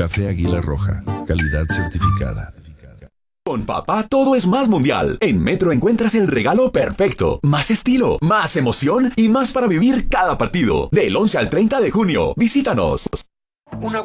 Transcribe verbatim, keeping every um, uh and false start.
Café Águila Roja, calidad certificada. Con papá todo es más mundial. En Metro encuentras el regalo perfecto. Más estilo, más emoción y más para vivir cada partido. Del once al treinta de junio. Visítanos.